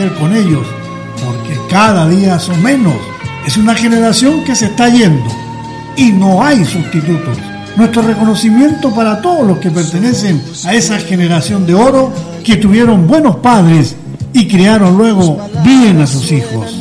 aprender con ellos, porque cada día son menos. Es una generación que se está yendo y no hay sustitutos. Nuestro reconocimiento para todos los que pertenecen a esa generación de oro que tuvieron buenos padres y criaron luego bien a sus hijos.